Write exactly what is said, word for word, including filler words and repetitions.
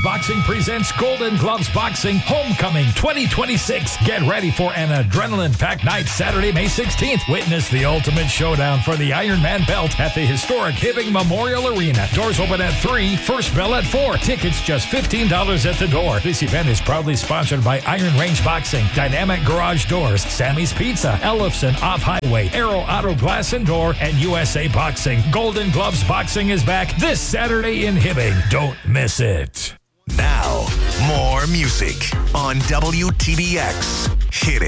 Boxing presents Golden Gloves Boxing Homecoming twenty twenty-six. Get ready for an adrenaline-packed night Saturday, May sixteenth. Witness the ultimate showdown for the Iron Man belt at the historic Hibbing Memorial Arena. Doors open at three, first bell at four. Tickets just fifteen dollars at the door. This event is proudly sponsored by Iron Range Boxing, Dynamic Garage Doors, Sammy's Pizza, Ellefson Off-Highway, Aero Auto Glass and Door, and U S A Boxing. Golden Gloves Boxing is back this Saturday in Hibbing. Don't miss it. Now, more music on W T B X. Hit it.